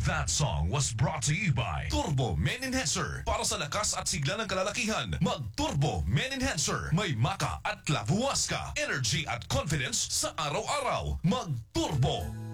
That song was brought to you by Turbo Men Enhancer. Para sa lakas at sigla ng kalalakihan, mag-Turbo Men Enhancer. May maka at labuwas ka. Energy at confidence sa araw-araw. Mag-Turbo.